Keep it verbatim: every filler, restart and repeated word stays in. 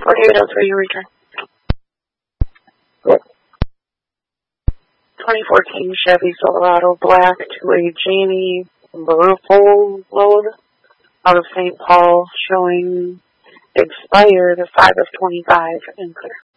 forty-eight oh three, your return. What? twenty fourteen Chevy Silverado Black to a Jamie Burful load out of Saint Paul, showing expired five of twenty-five and clear.